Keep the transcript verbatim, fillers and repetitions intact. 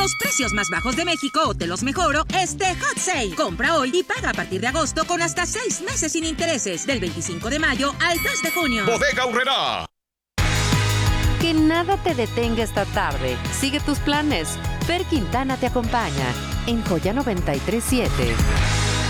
Los precios más bajos de México o te los mejoro este Hot Sale. Compra hoy y paga a partir de agosto con hasta seis meses sin intereses. Del veinticinco de mayo al tres de junio. Bodega Aurrerá. Que nada te detenga esta tarde. Sigue tus planes. Fer Quintana te acompaña en Joya noventa y tres punto siete.